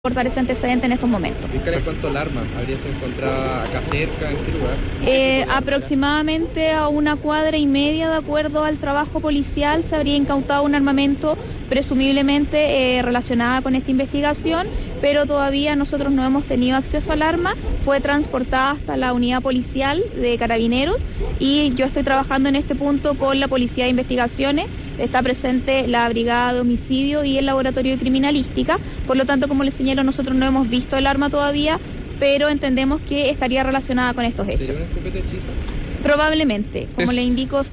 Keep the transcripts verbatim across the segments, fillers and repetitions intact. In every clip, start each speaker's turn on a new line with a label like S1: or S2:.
S1: Cortar ese antecedente en estos momentos.
S2: Fiscal, ¿en cuanto al arma? ¿Habría sido encontrada acá cerca? ¿En qué lugar?
S1: Eh, aproximadamente a una cuadra y media, de acuerdo al trabajo policial, se habría incautado un armamento presumiblemente eh, relacionada con esta investigación, pero todavía nosotros no hemos tenido acceso al arma. Fue transportada hasta la unidad policial de Carabineros y yo estoy trabajando en este punto con la Policía de Investigaciones. Está presente la Brigada de Homicidio y el Laboratorio de Criminalística. Por lo tanto, como les señalo, nosotros no hemos visto el arma todavía, pero entendemos que estaría relacionada con estos hechos.
S2: ¿Sería una escopeta hechiza?
S1: Probablemente, como
S2: Es...
S1: le indico.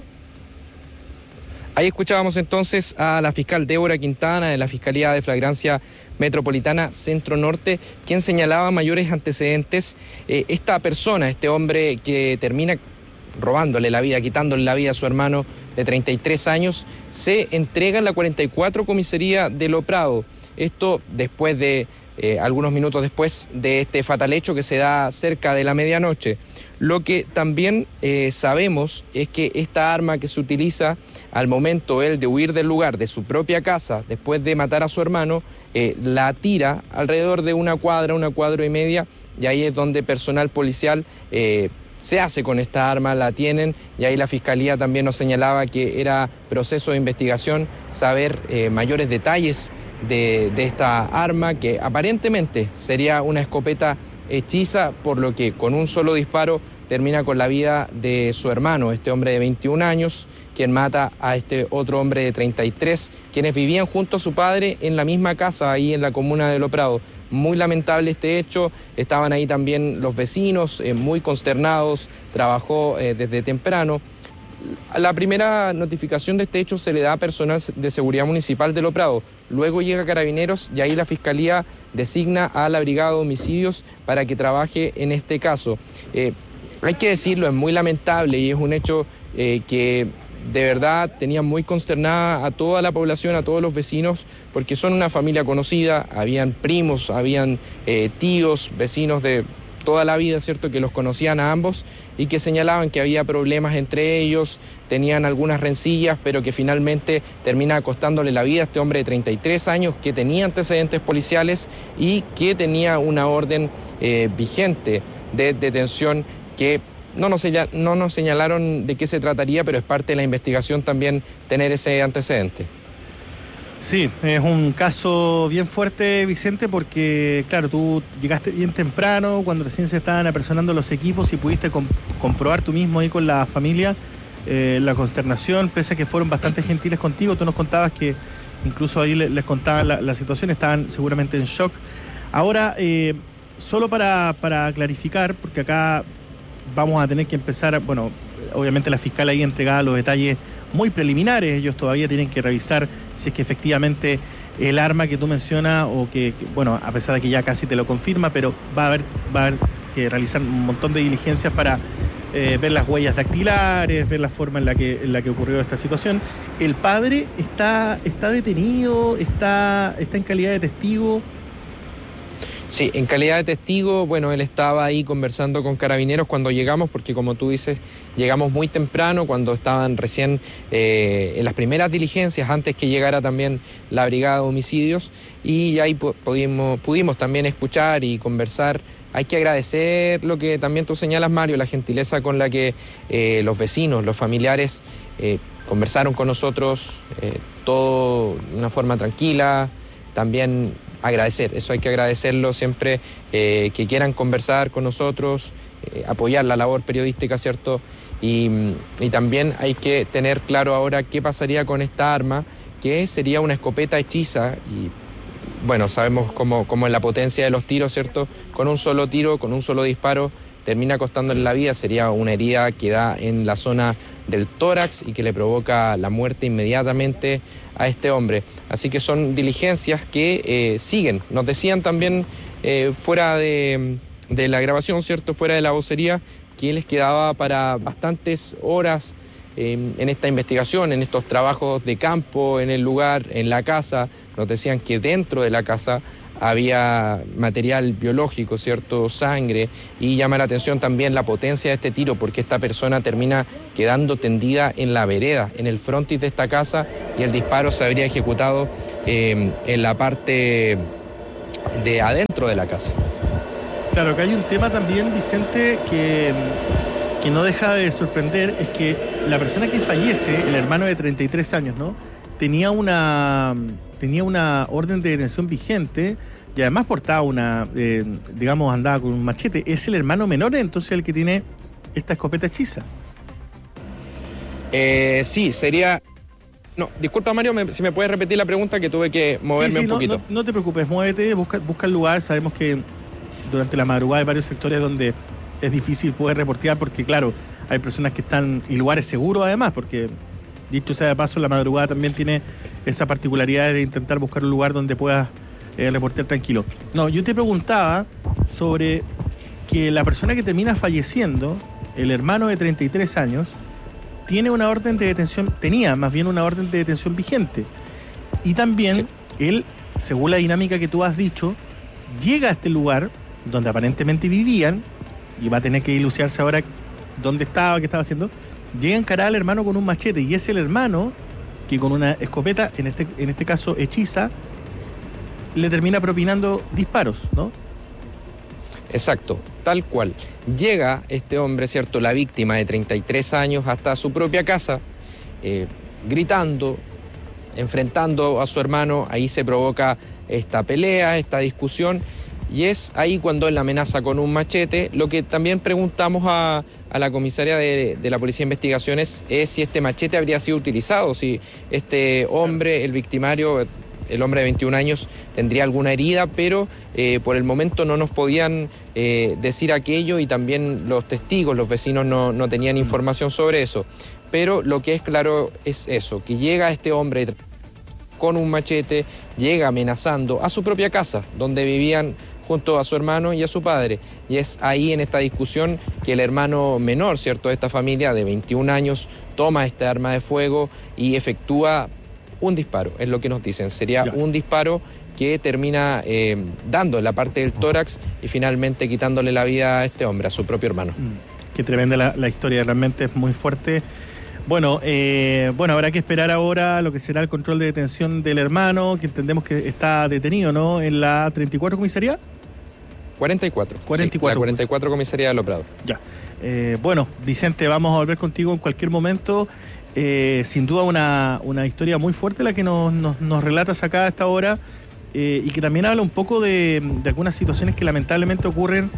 S2: Ahí escuchábamos entonces a la fiscal Débora Quintana de la Fiscalía de Flagrancia Metropolitana Centro Norte, quien señalaba mayores antecedentes. Eh, esta persona, este hombre que termina robándole la vida, quitándole la vida a su hermano de treinta y tres años, se entrega en la cuarenta y cuatro Comisaría de Lo Prado. Esto después de, eh, algunos minutos después de este fatal hecho que se da cerca de la medianoche. Lo que también eh, sabemos es que esta arma que se utiliza al momento él de huir del lugar, de su propia casa, después de matar a su hermano, eh, la tira alrededor de una cuadra, una cuadra y media, y ahí es donde personal policial eh, se hace con esta arma, la tienen, y ahí la Fiscalía también nos señalaba que era proceso de investigación saber eh, mayores detalles de, de esta arma, que aparentemente sería una escopeta hechiza, por lo que con un solo disparo termina con la vida de su hermano, este hombre de veintiún años, quien mata a este otro hombre de treinta y tres, quienes vivían junto a su padre en la misma casa, ahí en la comuna de Lo Prado. Muy lamentable este hecho, estaban ahí también los vecinos, eh, muy consternados, trabajó eh, desde temprano. La primera notificación de este hecho se le da a personal de seguridad municipal de Lo Prado, luego llega Carabineros y ahí la Fiscalía designa a la Brigada de Homicidios para que trabaje en este caso. Eh, hay que decirlo, es muy lamentable y es un hecho eh, que de verdad tenía muy consternada a toda la población, a todos los vecinos, porque son una familia conocida, habían primos, habían eh, tíos, vecinos de toda la vida, ¿cierto?, que los conocían a ambos y que señalaban que había problemas entre ellos, tenían algunas rencillas, pero que finalmente termina costándole la vida a este hombre de treinta y tres años que tenía antecedentes policiales y que tenía una orden eh, vigente de detención que no nos, no nos señalaron de qué se trataría, pero es parte de la investigación también tener ese antecedente.
S3: Sí, es un caso bien fuerte, Vicente, porque, claro, tú llegaste bien temprano, cuando recién se estaban apersonando los equipos y pudiste comp- comprobar tú mismo ahí con la familia eh, la consternación, pese a que fueron bastante gentiles contigo. Tú nos contabas que incluso ahí les, les contaban la, la situación, estaban seguramente en shock. Ahora, eh, solo para, para clarificar, porque acá vamos a tener que empezar, bueno, obviamente la fiscal ahí entregaba los detalles muy preliminares, ellos todavía tienen que revisar si es que efectivamente el arma que tú mencionas, o que, que, bueno, a pesar de que ya casi te lo confirma, pero va a haber, va a haber que realizar un montón de diligencias para eh, ver las huellas dactilares, ver la forma en la que, en la que ocurrió esta situación. El padre está, está detenido, está, está en calidad de testigo.
S2: Sí, en calidad de testigo, bueno, él estaba ahí conversando con Carabineros cuando llegamos, porque como tú dices, llegamos muy temprano, cuando estaban recién eh, en las primeras diligencias, antes que llegara también la Brigada de Homicidios, y ahí pudimos, pudimos también escuchar y conversar. Hay que agradecer lo que también tú señalas, Mario, la gentileza con la que eh, los vecinos, los familiares eh, conversaron con nosotros, eh, todo de una forma tranquila, también agradecer, eso hay que agradecerlo siempre, eh, que quieran conversar con nosotros, eh, apoyar la labor periodística, ¿cierto? Y, y también hay que tener claro ahora qué pasaría con esta arma, que sería una escopeta hechiza, y bueno, sabemos cómo, cómo es la potencia de los tiros, ¿cierto? Con un solo tiro, con un solo disparo, termina costándole la vida, sería una herida que da en la zona del tórax y que le provoca la muerte inmediatamente a este hombre. Así que son diligencias que eh, siguen. Nos decían también eh, fuera de, de la grabación, ¿cierto?, fuera de la vocería, que les quedaba para bastantes horas eh, en esta investigación, en estos trabajos de campo, en el lugar, en la casa. Nos decían que dentro de la casa había material biológico, ¿cierto?, sangre, y llama la atención también la potencia de este tiro, porque esta persona termina quedando tendida en la vereda, en el frontis de esta casa, y el disparo se habría ejecutado eh, en la parte de adentro de la casa.
S3: Claro, que hay un tema también, Vicente, que, que no deja de sorprender, es que la persona que fallece, el hermano de treinta y tres años, ¿no? Tenía una, tenía una orden de detención vigente y además portaba una, eh, digamos, andaba con un machete. Es el hermano menor, entonces, el que tiene esta escopeta hechiza.
S2: Eh, sí, sería... No, disculpa, Mario, me, si me puedes repetir la pregunta, que tuve que moverme
S3: sí, sí,
S2: un
S3: no,
S2: poquito.
S3: No, no te preocupes, muévete, busca, busca el lugar. Sabemos que durante la madrugada hay varios sectores donde es difícil poder reportear porque, claro, hay personas que están en lugares seguros además, porque, dicho sea de paso, la madrugada también tiene esa particularidad de intentar buscar un lugar donde puedas eh, reportear tranquilo. No, yo te preguntaba sobre que la persona que termina falleciendo, el hermano de treinta y tres años, tiene una orden de detención, tenía más bien una orden de detención vigente. Y también sí. Él, según la dinámica que tú has dicho, llega a este lugar donde aparentemente vivían, y va a tener que dilucidarse ahora dónde estaba, qué estaba haciendo, llega a encarar al hermano con un machete, y es el hermano que con una escopeta, en este, en este caso hechiza, le termina propinando disparos, ¿no?
S2: Exacto, tal cual. Llega este hombre, ¿cierto?, la víctima de treinta y tres años, hasta su propia casa, eh, gritando, enfrentando a su hermano. Ahí se provoca esta pelea, esta discusión, y es ahí cuando él la amenaza con un machete. Lo que también preguntamos a, a la comisaria de, de la Policía de Investigaciones es si este machete habría sido utilizado, si este hombre, el victimario, el hombre de veintiún años, tendría alguna herida, pero eh, por el momento no nos podían eh, decir aquello, y también los testigos, los vecinos no, no tenían información sobre eso. Pero lo que es claro es eso, que llega este hombre con un machete, llega amenazando a su propia casa, donde vivían junto a su hermano y a su padre. Y es ahí, en esta discusión, que el hermano menor, ¿cierto?, de esta familia, de veintiún años, toma esta arma de fuego y efectúa un disparo, es lo que nos dicen. Sería ya. un disparo que termina eh, dando en la parte del tórax y finalmente quitándole la vida a este hombre, a su propio hermano.
S3: Mm, qué tremenda la, la historia, realmente es muy fuerte. Bueno, eh, bueno, habrá que esperar ahora lo que será el control de detención del hermano, que entendemos que está detenido, ¿no?, en la treinta y cuatro comisaría.
S2: cuarenta y cuatro.
S3: cuarenta y cuatro.
S2: Sí, la cuarenta y cuatro comisaría de Los Prados.
S3: Ya. Eh, bueno, Vicente, vamos a volver contigo en cualquier momento. Eh, sin duda una, una historia muy fuerte la que nos, nos, nos relatas acá a esta hora, eh, y que también habla un poco de, de algunas situaciones que lamentablemente ocurren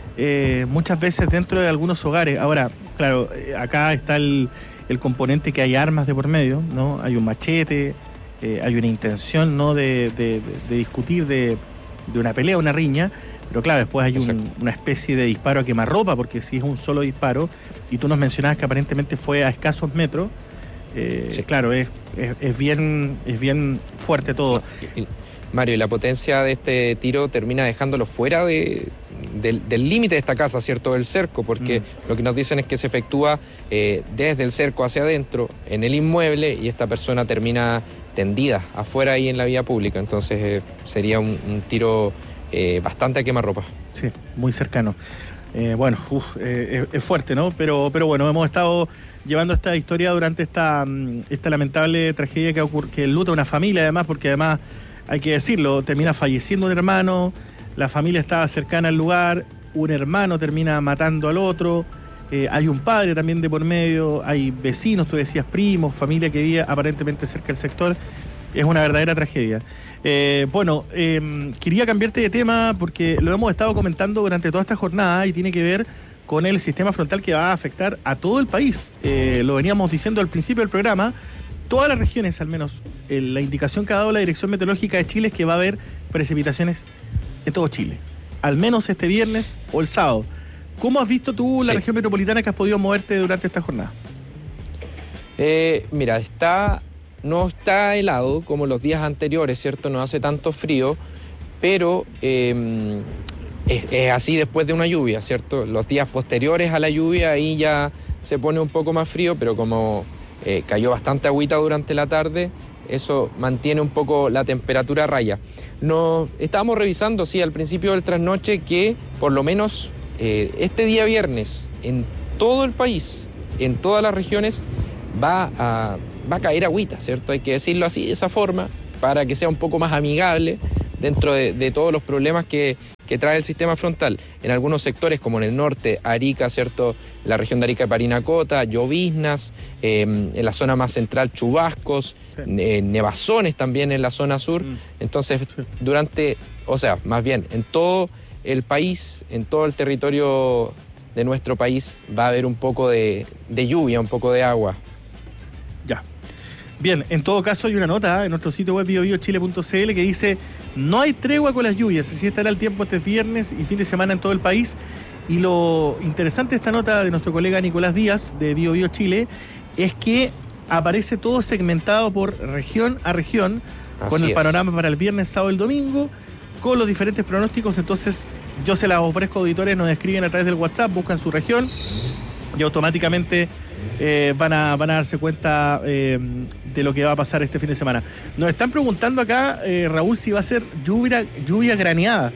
S3: eh, muchas veces dentro de algunos hogares. Ahora, claro, eh, acá está el, el componente que hay armas de por medio, ¿no? Hay un machete, eh, hay una intención, ¿no?, de, de, de discutir de, de una pelea, una riña, pero claro, después hay un, una especie de disparo a quemarropa, porque si es un solo disparo, y tú nos mencionabas que aparentemente fue a escasos metros. Eh, sí. Claro, es, es, es, bien, es bien fuerte todo.
S2: No, y, Mario, y la potencia de este tiro termina dejándolo fuera de, del, del límite de esta casa, ¿cierto?, del cerco, porque mm. lo que nos dicen es que se efectúa eh, desde el cerco hacia adentro, en el inmueble, y esta persona termina tendida afuera ahí en la vía pública. Entonces eh, sería un, un tiro eh, bastante a quemarropa.
S3: Sí, muy cercano. Eh, bueno, uf, eh, es, es fuerte, ¿no? Pero, pero bueno, hemos estado llevando esta historia durante esta, esta lamentable tragedia que, ocurre, que luta una familia, además, porque además, hay que decirlo, termina falleciendo un hermano, la familia estaba cercana al lugar, un hermano termina matando al otro, eh, hay un padre también de por medio, hay vecinos, tú decías primos, familia que vivía aparentemente cerca del sector. Es una verdadera tragedia. Eh, bueno, eh, quería cambiarte de tema porque lo hemos estado comentando durante toda esta jornada y tiene que ver con el sistema frontal que va a afectar a todo el país. Eh, lo veníamos diciendo al principio del programa, todas las regiones, al menos eh, la indicación que ha dado la Dirección Meteorológica de Chile es que va a haber precipitaciones en todo Chile, al menos este viernes o el sábado. ¿Cómo has visto tú la sí. región metropolitana que has podido moverte durante esta jornada?
S2: Eh, mira, está... No está helado como los días anteriores, ¿cierto? No hace tanto frío, pero eh, es, es así después de una lluvia, ¿cierto? Los días posteriores a la lluvia ahí ya se pone un poco más frío, pero como eh, cayó bastante agüita durante la tarde, eso mantiene un poco la temperatura a raya. Nos estábamos revisando, sí, al principio del trasnoche que por lo menos eh, este día viernes en todo el país, en todas las regiones, va a... va a caer agüita, ¿cierto? Hay que decirlo así, de esa forma, para que sea un poco más amigable, dentro de, de todos los problemas que, que trae el sistema frontal. En algunos sectores, como en el norte, Arica, ¿cierto? La región de Arica y Parinacota, lloviznas, eh, en la zona más central, chubascos, sí. eh, nevazones también en la zona sur. Mm. Entonces, sí. durante, o sea, más bien, en todo el país, en todo el territorio de nuestro país, va a haber un poco de, de lluvia, un poco de agua.
S3: Ya. Bien, en todo caso hay una nota ¿eh? en nuestro sitio web bio bio chile punto c l que dice: no hay tregua con las lluvias, así estará el tiempo este viernes y fin de semana en todo el país. Y lo interesante de esta nota de nuestro colega Nicolás Díaz de Bio Bio Chile es que aparece todo segmentado por región a región, así con el es. panorama para el viernes, sábado y el domingo, con los diferentes pronósticos. Entonces yo se las ofrezco, auditores, nos escriben a través del WhatsApp, buscan su región y automáticamente eh, van, a, van a darse cuenta eh, de lo que va a pasar este fin de semana. Nos están preguntando acá, eh, Raúl, si va a ser lluvia, lluvia graneada.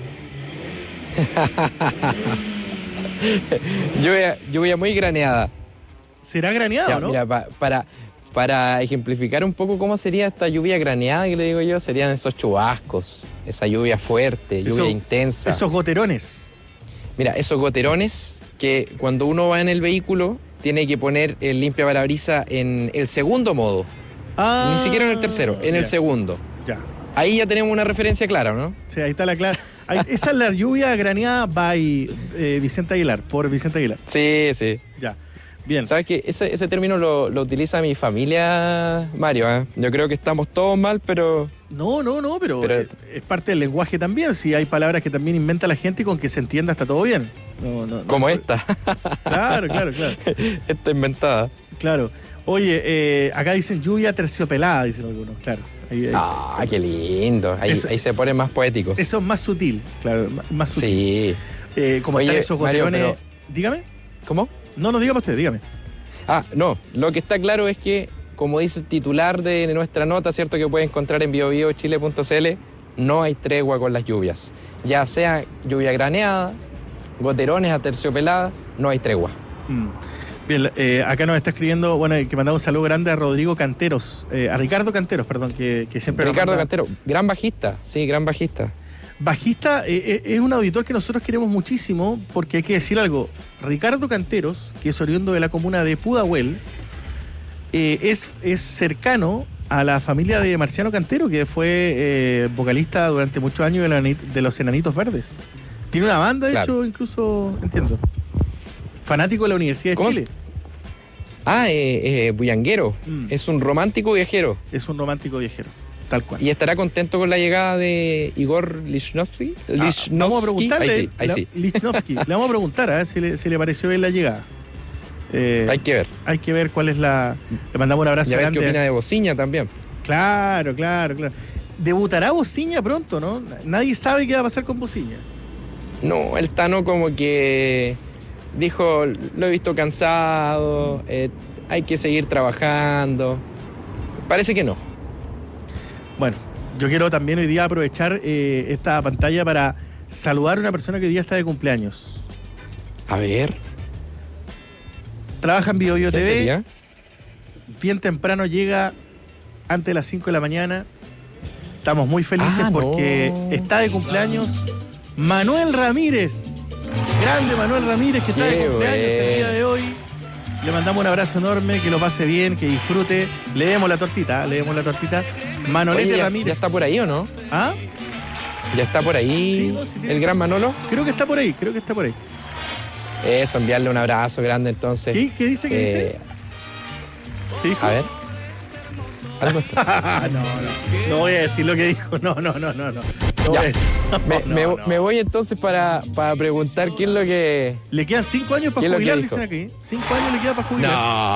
S2: lluvia, lluvia muy graneada.
S3: ¿Será graneada o no?
S2: Mira, pa, para, para ejemplificar un poco cómo sería esta lluvia graneada que le digo yo, serían esos chubascos, esa lluvia fuerte, lluvia Eso, intensa.
S3: Esos goterones.
S2: Mira, esos goterones que cuando uno va en el vehículo tiene que poner el limpiaparabrisas en el segundo modo. Ah, Ni siquiera en el tercero, en ya. el segundo.
S3: Ya.
S2: Ahí ya tenemos una referencia clara, ¿no?
S3: Sí, ahí está la clara. Ahí, esa es la lluvia graneada by eh, Vicente Aguilar, por Vicente Aguilar.
S2: Sí, sí.
S3: Ya. Bien.
S2: ¿Sabes qué? Ese, ese término lo, lo utiliza mi familia, Mario. ¿eh? Yo creo que estamos todos mal, pero...
S3: No, no, no, pero, pero... Es, es parte del lenguaje también. Si hay palabras que también inventa la gente y con que se entienda está todo bien. No, no,
S2: Como
S3: no,
S2: esta.
S3: Claro, claro, claro.
S2: Esta inventada.
S3: Claro. Oye, eh, acá dicen lluvia terciopelada, dicen algunos, claro. Ahí, ahí.
S2: Ah, qué lindo. Ahí, eso, ahí se ponen más poéticos.
S3: Eso es más sutil, claro, más sutil.
S2: Sí.
S3: Eh, como
S2: Oye,
S3: están esos goterones...
S2: Mario, pero...
S3: Dígame.
S2: ¿Cómo?
S3: No, no, dígame usted, dígame.
S2: Ah, no. Lo que está claro es que, como dice el titular de nuestra nota, ¿cierto? Que puede encontrar en bio bio chile punto c l, no hay tregua con las lluvias. Ya sea lluvia graneada, goterones aterciopeladas, no hay tregua.
S3: Mm. Bien, eh, acá nos está escribiendo, bueno, que mandamos un saludo grande a Rodrigo Canteros, eh, a Ricardo Canteros, perdón, que, que siempre...
S2: Ricardo Canteros, gran bajista, sí, gran bajista.
S3: Bajista, eh, es un auditor que nosotros queremos muchísimo, porque hay que decir algo. Ricardo Canteros, que es oriundo de la comuna de Pudahuel, eh, es, es cercano a la familia de Marciano Cantero, que fue eh, vocalista durante muchos años de, la, de los Enanitos Verdes. Tiene una banda, de claro. hecho, incluso, entiendo. Fanático de la Universidad de Chile.
S2: Ah, eh, eh, bullanguero. Mm. Es un romántico viajero.
S3: Es un romántico viajero, tal cual.
S2: ¿Y estará contento con la llegada de Igor Lichnowsky?
S3: Ah, vamos a preguntarle. Ahí sí, ahí la, sí. Lichnowsky. Le vamos a preguntar a ver si le, si le pareció bien la llegada. Eh,
S2: hay que ver.
S3: Hay que ver cuál es la... Le mandamos un abrazo
S2: y a ver
S3: grande.
S2: ¿Qué opina de Bociña también?
S3: Claro, claro, claro. Debutará Bociña pronto, ¿no? Nadie sabe qué va a pasar con Bociña.
S2: No, el Tano como que... Dijo, lo he visto cansado, eh, hay que seguir trabajando. Parece que no.
S3: Bueno, yo quiero también hoy día aprovechar eh, esta pantalla para saludar a una persona que hoy día está de cumpleaños.
S2: A ver.
S3: Trabaja en Bio Bio T V. Sería? Bien temprano llega, antes de las cinco de la mañana. Estamos muy felices ah, porque no. está de cumpleaños Manuel Ramírez. Grande Manuel Ramírez, que está Qué de cumpleaños bueno. el día de hoy. Le mandamos un abrazo enorme, que lo pase bien, que disfrute. Le demos la tortita, le demos la tortita. Manolete Oye, ya, Ramírez.
S2: ¿Ya está por ahí o no?
S3: ¿Ah?
S2: ¿Ya está por ahí sí, no, si el gran Manolo?
S3: Creo que está por ahí, creo que está por ahí.
S2: Eso, enviarle un abrazo grande entonces.
S3: ¿Qué, ¿Qué dice? ¿Qué eh... dice? ¿Qué dijo?
S2: A ver. ¿Algo
S3: no, no. No voy a decir lo que dijo. No, no, no, no, no. No,
S2: ya.
S3: no,
S2: me,
S3: no,
S2: me,
S3: no.
S2: me voy entonces para, para preguntar qué es lo que...
S3: Le quedan cinco años para jubilar, dicen aquí. Cinco años le queda para jubilar.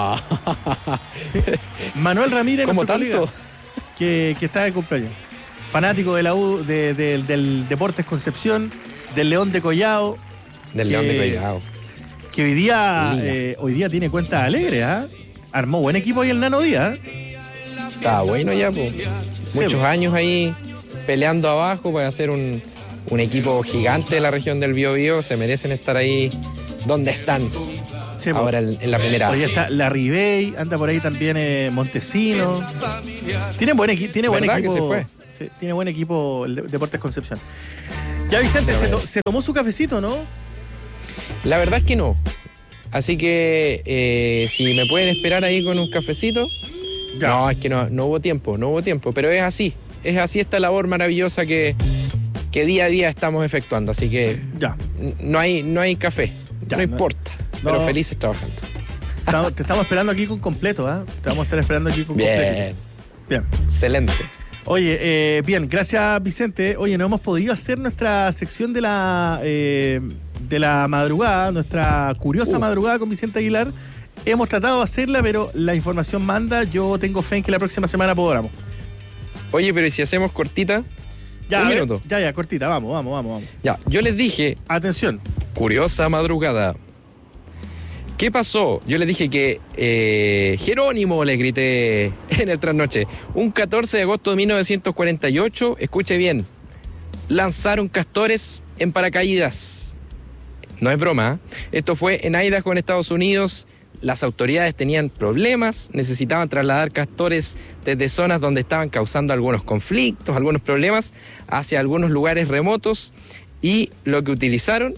S2: No.
S3: Sí. Manuel Ramírez,
S2: ¿Cómo
S3: nuestro
S2: tanto?
S3: colega, que, que está de cumpleaños. Fanático de la U, de, de, del Deportes Concepción, del León de Collao.
S2: Del
S3: que,
S2: León de Collao.
S3: Que hoy día, eh, hoy día tiene cuentas alegres, ¿ah? ¿eh? Armó buen equipo ahí el Nano Díaz.
S2: Está bueno ya, pues. Muchos sí, años ahí peleando abajo para hacer un, un equipo gigante de la región del Biobío. Se merecen estar ahí donde están sí, ahora en, en la primera.
S3: Hoy está la Ribey, anda por ahí también eh, Montesino. Tiene buen, equi tiene buen equipo.
S2: Que se fue?
S3: Sí, tiene buen equipo el Deportes Concepción. Ya, Vicente, se, to- se tomó su cafecito, ¿no?
S2: La verdad es que no. Así que eh, si me pueden esperar ahí con un cafecito. Ya. No, es que no, no hubo tiempo, no hubo tiempo. Pero es así, es así esta labor maravillosa que, que día a día estamos efectuando. Así que
S3: ya.
S2: no hay, no hay café, ya, no, no importa. No. Pero felices trabajando.
S3: Estamos, te estamos esperando aquí con completo, ¿ah? ¿eh? Te vamos a estar esperando aquí con
S2: bien.
S3: completo. Bien.
S2: Excelente.
S3: Oye, eh, bien, gracias Vicente. Oye, no hemos podido hacer nuestra sección de la eh, de la madrugada, nuestra curiosa uh. madrugada con Vicente Aguilar. Hemos tratado de hacerla, pero la información manda. Yo tengo fe en que la próxima semana podamos.
S2: Oye, pero ¿y si hacemos cortita?
S3: Ya,
S2: un
S3: ver,
S2: minuto.
S3: Ya, ya, cortita, vamos, vamos, vamos, vamos.
S2: Ya, yo les dije.
S3: Atención.
S2: Curiosa madrugada. ¿Qué pasó? Yo les dije que eh, Jerónimo, le grité en el trasnoche. Un catorce de agosto de mil novecientos cuarenta y ocho, escuche bien, lanzaron castores en paracaídas. No es broma, ¿eh? Esto fue en Idaho, en Estados Unidos. Las autoridades tenían problemas, necesitaban trasladar castores desde zonas donde estaban causando algunos conflictos, algunos problemas, hacia algunos lugares remotos, y lo que utilizaron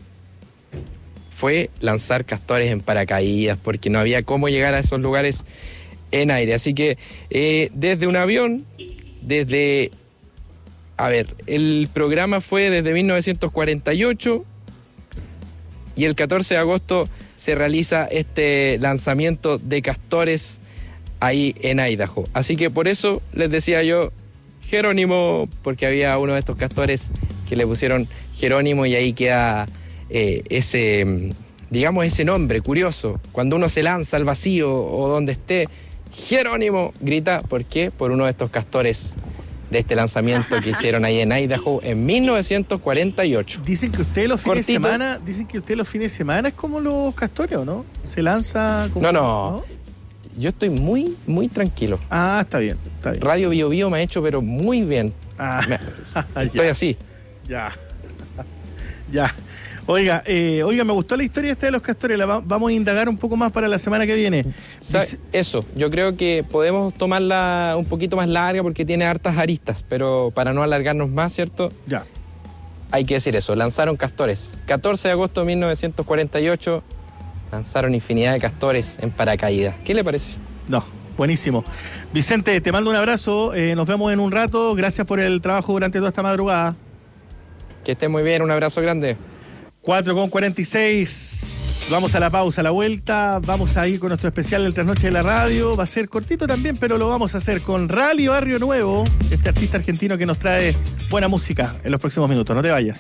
S2: fue lanzar castores en paracaídas, porque no había cómo llegar a esos lugares en aire. Así que eh, desde un avión, desde... A ver, el programa fue desde mil novecientos cuarenta y ocho y el catorce de agosto se realiza este lanzamiento de castores ahí en Idaho. Así que por eso les decía yo Jerónimo, porque había uno de estos castores que le pusieron Jerónimo y ahí queda... Eh, ese, digamos, ese nombre curioso. Cuando uno se lanza al vacío o donde esté, Jerónimo grita. ¿Por qué? Por uno de estos castores de este lanzamiento que hicieron ahí en Idaho en mil novecientos cuarenta y ocho.
S3: Dicen que usted los fines de semana, dicen que usted los fines de semana es como los castores, ¿o no? Se lanza como...
S2: No, no, no. Yo estoy muy, muy tranquilo.
S3: Ah, está bien, está bien.
S2: Radio Bio Bio me ha hecho, pero muy bien.
S3: Ah,
S2: me, estoy
S3: ya.
S2: así.
S3: Ya. Ya. Oiga, eh, oiga, me gustó la historia esta de los castores, la va, vamos a indagar un poco más para la semana que viene.
S2: Dice... Eso, yo creo que podemos tomarla un poquito más larga porque tiene hartas aristas, pero para no alargarnos más, ¿cierto?
S3: Ya.
S2: Hay que decir eso, lanzaron castores. catorce de agosto de mil novecientos cuarenta y ocho, lanzaron infinidad de castores en paracaídas. ¿Qué le parece?
S3: No, buenísimo. Vicente, te mando un abrazo, eh, nos vemos en un rato, gracias por el trabajo durante toda esta madrugada.
S2: Que esté muy bien, un abrazo grande.
S3: cuatro con cuarenta y seis, vamos a la pausa, a la vuelta, vamos a ir con nuestro especial del Trasnoche de la Radio, va a ser cortito también, pero lo vamos a hacer con Rally Barrio Nuevo, este artista argentino que nos trae buena música en los próximos minutos, no te vayas.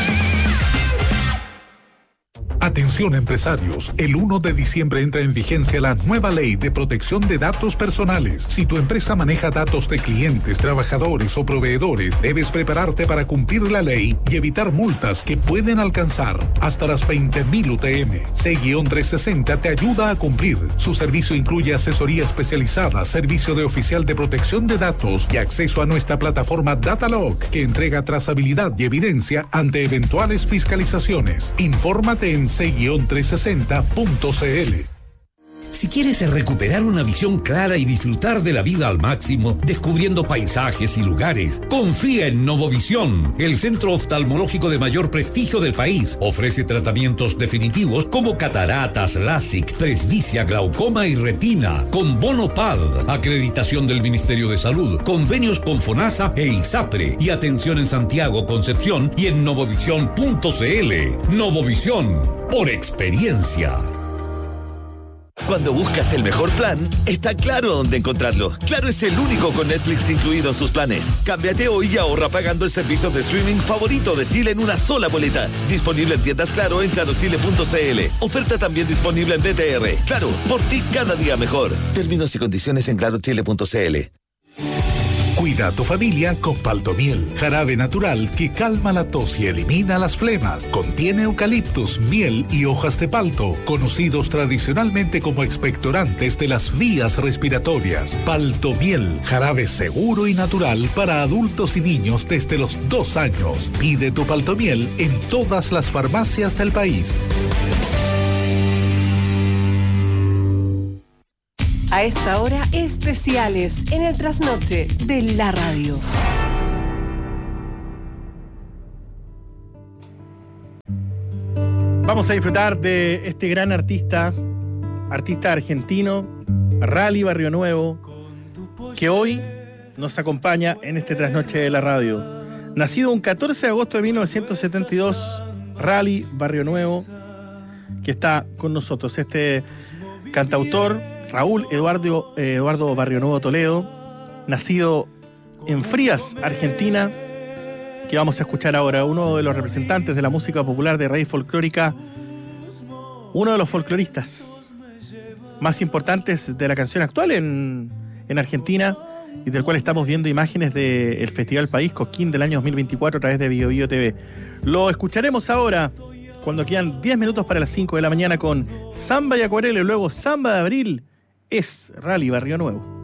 S4: Atención empresarios, el uno de diciembre entra en vigencia la nueva ley de protección de datos personales. Si tu empresa maneja datos de clientes, trabajadores o proveedores, debes prepararte para cumplir la ley y evitar multas que pueden alcanzar hasta las veinte mil U T M. C trescientos sesenta te ayuda a cumplir. Su servicio incluye asesoría especializada, servicio de oficial de protección de datos y acceso a nuestra plataforma Datalog, que entrega trazabilidad y evidencia ante eventuales fiscalizaciones. Infórmate en c trescientos sesenta punto c l.
S5: Si quieres recuperar una visión clara y disfrutar de la vida al máximo, descubriendo paisajes y lugares, confía en Novovisión, el centro oftalmológico de mayor prestigio del país. Ofrece tratamientos definitivos como cataratas, LASIK, presbicia, glaucoma y retina, con bono P A D, acreditación del Ministerio de Salud, convenios con FONASA e ISAPRE, y atención en Santiago, Concepción y en novovisión punto c l. Novovisión, por experiencia.
S6: Cuando buscas el mejor plan, está claro dónde encontrarlo. Claro es el único con Netflix incluido en sus planes. Cámbiate hoy y ahorra pagando el servicio de streaming favorito de Chile en una sola boleta. Disponible en tiendas Claro en claro chile punto c l. Oferta también disponible en B T R. Claro, por ti cada día mejor. Términos y condiciones en claro chile punto c l.
S4: Cuida a tu familia con Paltomiel, jarabe natural que calma la tos y elimina las flemas. Contiene eucaliptus, miel y hojas de palto, conocidos tradicionalmente como expectorantes de las vías respiratorias. Paltomiel, jarabe seguro y natural para adultos y niños desde los dos años. Pide tu Paltomiel en todas las farmacias del país.
S7: A esta hora, especiales en el trasnoche de la radio.
S3: Vamos a disfrutar de este gran artista, artista argentino, Rally Barrio Nuevo, que hoy nos acompaña en este trasnoche de la radio. Nacido un catorce de agosto de mil novecientos setenta y dos, Rally Barrio Nuevo, que está con nosotros. Este cantautor, Raúl Eduardo, eh, Eduardo Barrio Nuevo Toledo, nacido en Frías, Argentina, que vamos a escuchar ahora, uno de los representantes de la música popular de raíz folclórica, uno de los folcloristas más importantes de la canción actual en, en Argentina, y del cual estamos viendo imágenes del Festival País Cosquín del año dos mil veinticuatro a través de Bio Bio T V. Lo escucharemos ahora, cuando quedan diez minutos para las cinco de la mañana, con Samba y Acuarela, y luego Samba de Abril. Es Rally Barrio Nuevo.